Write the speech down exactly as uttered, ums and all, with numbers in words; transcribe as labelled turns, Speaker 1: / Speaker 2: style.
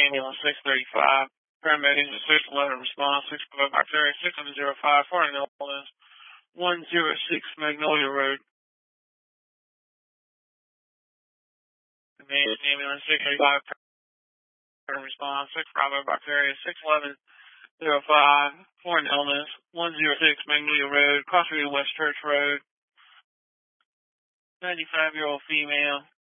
Speaker 1: ambulance six thirty-five. Paramedics at six eleven response, six five bacteria, six seven zero five, foreign illness, one zero six Magnolia Road. Paramedics ambulance six thirty-five. Response, six Bravo bacteria, six eleven zero five, foreign illness, one zero six Magnolia Road, Crossview West Church Road, ninety-five-year-old female.